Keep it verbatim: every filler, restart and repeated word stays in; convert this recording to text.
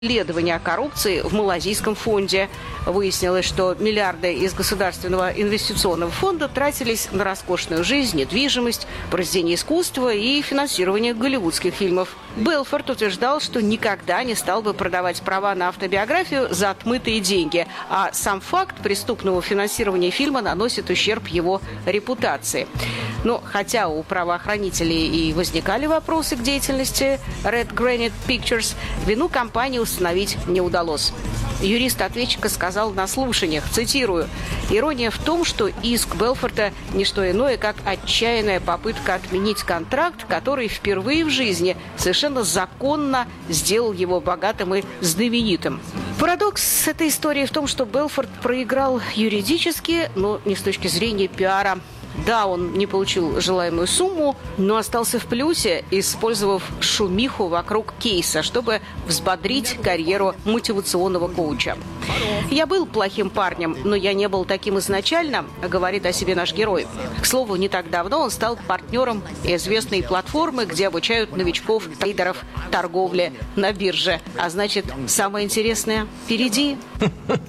Исследование о коррупции в Малазийском фонде. Выяснилось, что миллиарды из Государственного инвестиционного фонда тратились на роскошную жизнь, недвижимость, произведение искусства и финансирование голливудских фильмов. Белфорд утверждал, что никогда не стал бы продавать права на автобиографию за отмытые деньги, а сам факт преступного финансирования фильма наносит ущерб его репутации. Но хотя у правоохранителей и возникали вопросы к деятельности Red Granite Pictures, вину компании установить не удалось. Юрист ответчика сказал на слушаниях, цитирую: «Ирония в том, что иск Белфорта – не что иное, как отчаянная попытка отменить контракт, который впервые в жизни совершенно законно сделал его богатым и знаменитым». Парадокс этой истории в том, что Белфорд проиграл юридически, но не с точки зрения пиара. Да, он не получил желаемую сумму, но остался в плюсе, использовав шумиху вокруг кейса, чтобы взбодрить карьеру мотивационного коуча. «Я был плохим парнем, но я не был таким изначально», — говорит о себе наш герой. К слову, не так давно он стал партнером известной платформы, где обучают новичков трейдеров торговли на бирже. А значит, самое интересное впереди.